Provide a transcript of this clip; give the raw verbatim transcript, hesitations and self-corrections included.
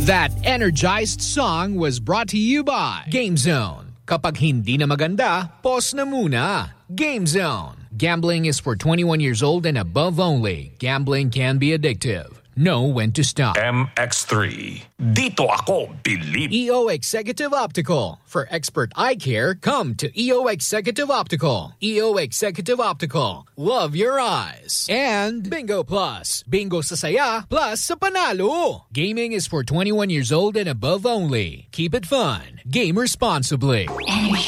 That energized song was brought to you by Game Zone. Kapag hindi na maganda, pause na muna. Game Zone. Gambling is for twenty-one years old and above only. Gambling can be addictive. Know when to stop. M X three. Dito ako believe. E O Executive Optical. For expert eye care, come to E O Executive Optical. E O Executive Optical. Love your eyes. And Bingo Plus. Bingo sa saya, plus sa panalo. Gaming is for twenty-one years old and above only. Keep it fun. Game responsibly. Energy.